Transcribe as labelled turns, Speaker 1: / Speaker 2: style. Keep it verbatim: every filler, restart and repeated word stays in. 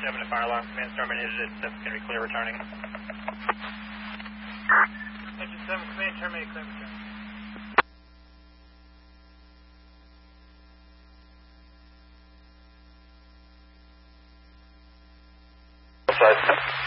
Speaker 1: seven to fire alarm. Command terminated. It's going to be clear returning.
Speaker 2: Engine seven, command terminated, clear return.
Speaker 3: Side.